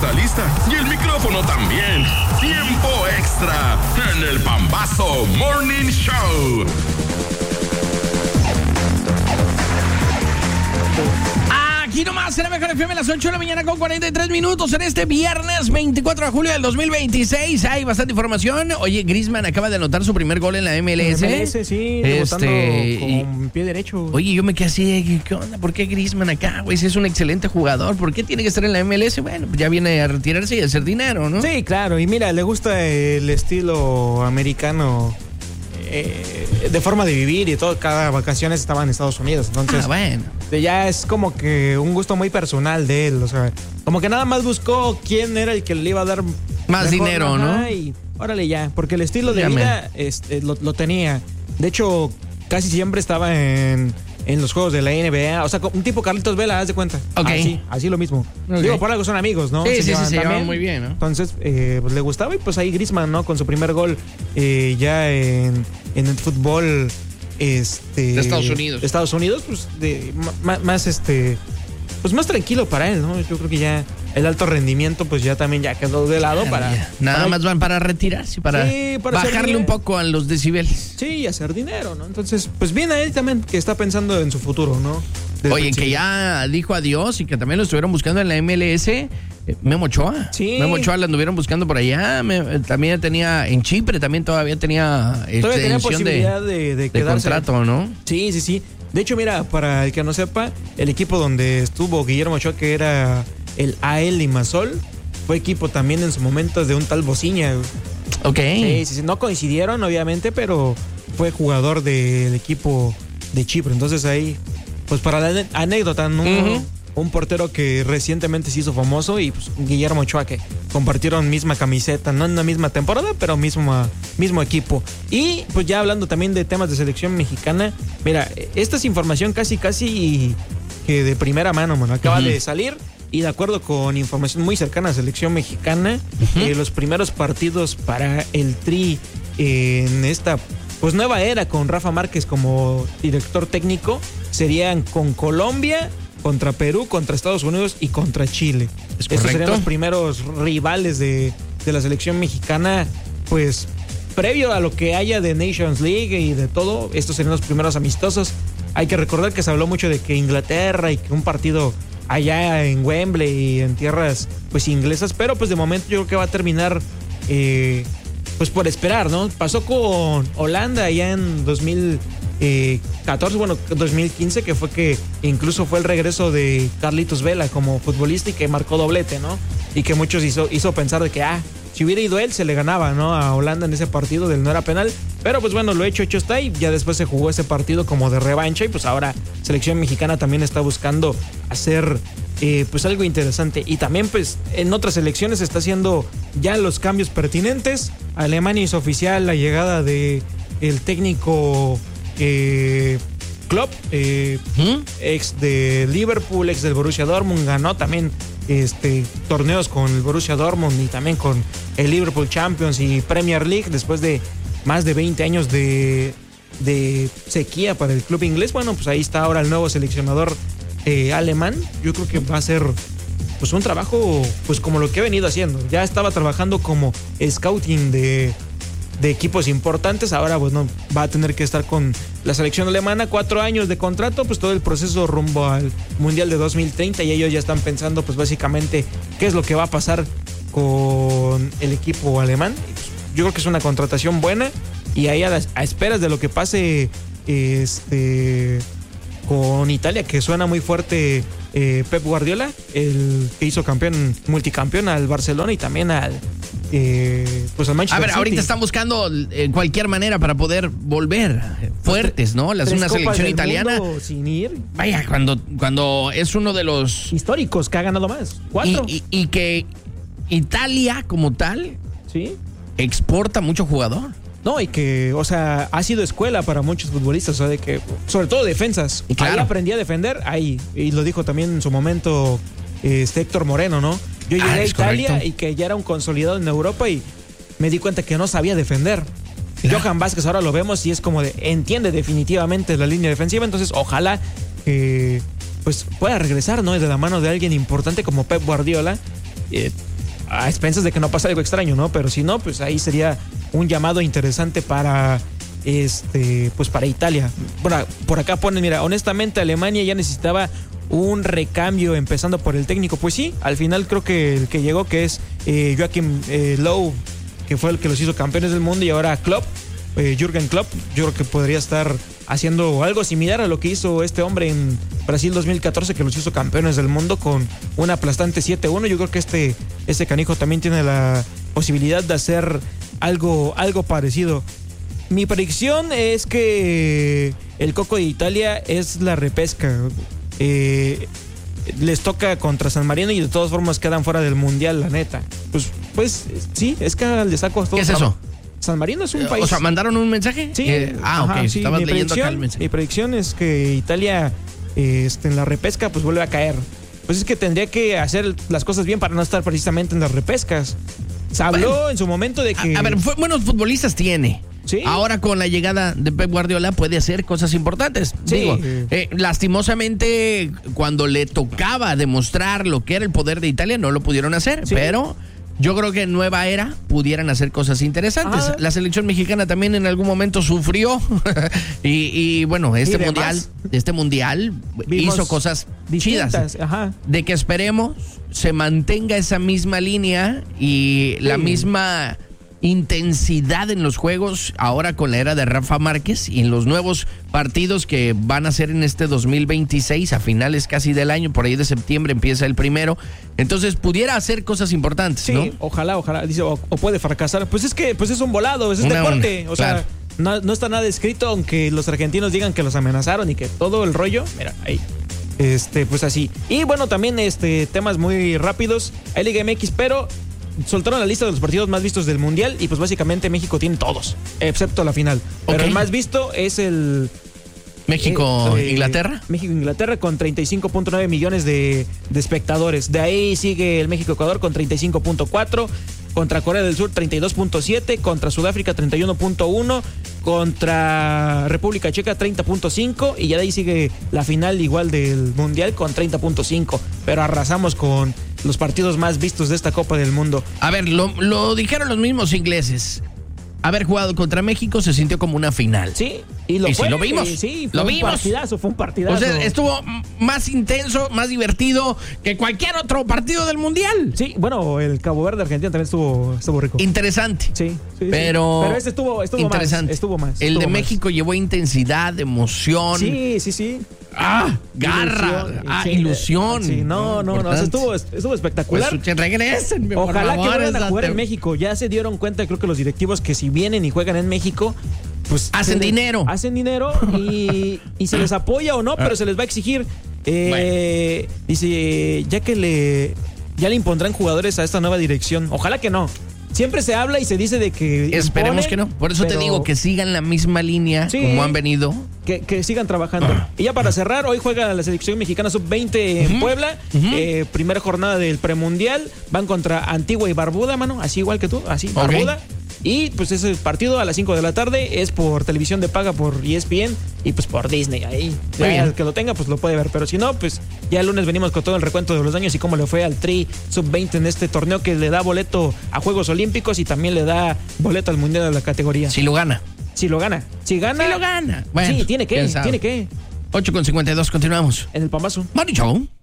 está lista y el micrófono también. Tiempo extra en el Pambazo Morning Show. Aquí nomás en la Mejor FM, las 8 de la mañana con 43 minutos en este viernes 24 de julio del 2026. Hay bastante información. Oye, Griezmann acaba de anotar su primer gol en la MLS. Sí, debutando con pie derecho. Oye, yo me quedé así, ¿qué onda? ¿Por qué Griezmann acá, güey? Si es un excelente jugador, ¿por qué tiene que estar en la MLS? Bueno, pues ya viene a retirarse y a hacer dinero, ¿no? Sí, claro, y mira, le gusta el estilo americano, de forma de vivir y todo. Cada vacaciones estaba en Estados Unidos, entonces bueno, ya es como que un gusto muy personal de él, o sea, como que nada más buscó quién era el que le iba a dar más dinero, ¿no? Y órale ya, porque el estilo de vida lo tenía. De hecho, casi siempre estaba en los juegos de la NBA, o sea, un tipo Carlitos Vela, haz de cuenta. Ok. Así lo mismo. Okay. Digo, por algo son amigos, ¿no? Sí, se llevan muy bien, ¿no? Entonces, pues le gustaba, y pues ahí Griezmann, ¿no? Con su primer gol ya en el fútbol de Estados Unidos. De Estados Unidos, pues pues más tranquilo para él, ¿no? Yo creo que ya el alto rendimiento pues ya también ya quedó de lado nada más van para retirarse, para bajarle un poco a los decibeles. Sí, y hacer dinero, ¿no? Entonces, pues bien a él también, que está pensando en su futuro, ¿no? Oye, que ya dijo adiós y que también lo estuvieron buscando en la MLS. Memo Ochoa. Sí. Memo Ochoa la anduvieron buscando por allá. También tenía en Chipre, todavía tenía posibilidad de quedarse. Contrato, ¿no? Sí. De hecho, mira, para el que no sepa, el equipo donde estuvo Guillermo Ochoa, que era el AL Limassol, fue equipo también en su momento de un tal Bociña. Ok. Sí. No coincidieron, obviamente, pero fue jugador del equipo de Chipre. Entonces ahí, pues para la anécdota, ¿no? Un portero que recientemente se hizo famoso, y pues Guillermo Ochoa, que compartieron misma camiseta, no en la misma temporada, pero mismo equipo. Y pues ya hablando también de temas de selección mexicana, mira, esta es información casi que de primera mano, mano. Acaba de salir, y de acuerdo con información muy cercana a la selección mexicana, los primeros partidos para el Tri en esta pues nueva era con Rafa Márquez como director técnico serían con Colombia, contra Perú, contra Estados Unidos y contra Chile. Estos serían los primeros rivales de la selección mexicana, pues previo a lo que haya de Nations League y de todo. Estos serían los primeros amistosos. Hay que recordar que se habló mucho de que Inglaterra y que un partido allá en Wembley y en tierras pues inglesas, pero pues de momento yo creo que va a terminar pues por esperar, ¿no? Pasó con Holanda allá en 2015, que fue que incluso fue el regreso de Carlitos Vela como futbolista y que marcó doblete, ¿no? Y que muchos hizo pensar de que, si hubiera ido él, se le ganaba, ¿no? A Holanda en ese partido del no era penal. Pero pues bueno, lo hecho está, y ya después se jugó ese partido como de revancha, y pues ahora selección mexicana también está buscando hacer pues algo interesante. Y también pues en otras selecciones está haciendo ya los cambios pertinentes. Alemania hizo oficial la llegada de el técnico Klopp, ex de Liverpool, ex del Borussia Dortmund, ganó también torneos con el Borussia Dortmund y también con el Liverpool Champions y Premier League después de más de 20 años de sequía para el club inglés. Bueno, pues ahí está ahora el nuevo seleccionador alemán. Yo creo que va a ser pues un trabajo pues como lo que ha venido haciendo. Ya estaba trabajando como scouting de equipos importantes, ahora pues no va a tener que estar con la selección alemana. 4 años de contrato, pues todo el proceso rumbo al Mundial de 2030, y ellos ya están pensando pues básicamente qué es lo que va a pasar con el equipo alemán. Yo creo que es una contratación buena, y ahí a esperas de lo que pase con Italia, que suena muy fuerte. Pep Guardiola, el que hizo multicampeón al Barcelona y también al pues al Manchester City. Ahorita están buscando cualquier manera para poder volver fuertes, ¿no? Una selección italiana sin ir. Vaya, cuando es uno de los históricos que ha ganado más, 4. Y que Italia como tal, sí, exporta mucho jugador. No, y que, o sea, ha sido escuela para muchos futbolistas, o sea, de que, sobre todo defensas. Y claro, ahí aprendí a defender, ahí, y lo dijo también en su momento Héctor Moreno, ¿no? Yo llegué a Italia, correcto, y que ya era un consolidado en Europa, y me di cuenta que no sabía defender. Claro. Johan Vázquez ahora lo vemos y es como entiende definitivamente la línea defensiva, entonces ojalá pues pueda regresar, ¿no? De la mano de alguien importante como Pep Guardiola. a expensas de que no pase algo extraño, ¿no? Pero si no, pues ahí sería un llamado interesante para pues para Italia. Bueno, por acá ponen, mira, honestamente Alemania ya necesitaba un recambio empezando por el técnico. Pues sí, al final creo que el que llegó, que es Joachim Löw, que fue el que los hizo campeones del mundo, y ahora Klopp, Jürgen Klopp, yo creo que podría estar haciendo algo similar a lo que hizo este hombre en Brasil 2014, que los hizo campeones del mundo con una aplastante 7-1. Yo creo que este canijo también tiene la posibilidad de hacer algo parecido. Mi predicción es que el coco de Italia es la repesca. Les toca contra San Marino y de todas formas quedan fuera del mundial, la neta. Pues sí, es que le saco todo. ¿Qué es eso? San Marino es un país. O sea, ¿mandaron un mensaje? Sí. Ok, sí. estabas leyendo acá el mensaje. Mi predicción es que Italia en la repesca pues vuelve a caer. Pues es que tendría que hacer las cosas bien para no estar precisamente en las repescas. Se habló en su momento de que... A ver, buenos futbolistas tiene. Sí. Ahora con la llegada de Pep Guardiola puede hacer cosas importantes. Sí. Digo, lastimosamente cuando le tocaba demostrar lo que era el poder de Italia no lo pudieron hacer, sí. Pero yo creo que en nueva era pudieran hacer cosas interesantes. Ajá. La selección mexicana también en algún momento sufrió y bueno, este mundial hizo cosas distintas, chidas. Ajá. De que esperemos se mantenga esa misma línea y la misma intensidad en los juegos ahora con la era de Rafa Márquez y en los nuevos partidos que van a ser en este 2026 a finales casi del año, por ahí de septiembre empieza el primero, entonces pudiera hacer cosas importantes, sí, ¿no? ojalá, dice, o puede fracasar, pues es que pues es un volado, es deporte, o sea, no está nada escrito, aunque los argentinos digan que los amenazaron y que todo el rollo, mira, ahí. Pues así. Y bueno, también temas muy rápidos, hay Liga MX, pero soltaron la lista de los partidos más vistos del Mundial y pues básicamente México tiene todos, excepto la final. Pero el más visto es el... México-Inglaterra. México-Inglaterra con 35.9 millones de espectadores. De ahí sigue el México-Ecuador con 35.4, contra Corea del Sur 32.7, contra Sudáfrica 31.1, contra República Checa 30.5 y ya de ahí sigue la final igual del Mundial con 30.5. Pero arrasamos con los partidos más vistos de esta Copa del Mundo. A ver, lo dijeron los mismos ingleses. Haber jugado contra México se sintió como una final. Sí, y lo vimos. Sí, fue lo vimos. Fue un partidazo. O sea, estuvo más intenso, más divertido que cualquier otro partido del Mundial. Sí, bueno, el Cabo Verde Argentina también estuvo rico. Interesante. Sí. Pero este estuvo interesante. Estuvo más. El de México llevó intensidad, emoción. Sí. Garra, ilusión. Sí, no, estuvo espectacular. Pues que regresen, ojalá que vayan a jugar en México. Ya se dieron cuenta, creo que los directivos, que si vienen y juegan en México, pues hacen dinero y se les apoya o no, pero se les va a exigir. Dice, ya le impondrán jugadores a esta nueva dirección. Ojalá que no. Siempre se habla y se dice de que esperemos que no. Por eso te digo que sigan la misma línea como han venido. Que sigan trabajando. Y ya para cerrar, hoy juega la selección mexicana sub-20 en Puebla. Primera jornada del premundial. Van contra Antigua y Barbuda, mano. Así igual que tú. Así, Barbuda. Y pues ese partido a las 5 de la tarde es por televisión de paga, por ESPN y pues por Disney. Ahí, el que lo tenga, pues lo puede ver. Pero si no, pues ya el lunes venimos con todo el recuento de los daños y cómo le fue al Tri sub-20 en este torneo que le da boleto a Juegos Olímpicos y también le da boleto al Mundial de la categoría. Si lo gana. Si gana. Bueno, sí, tiene que. 8:52, continuamos. En el Pambazo. Morning Show.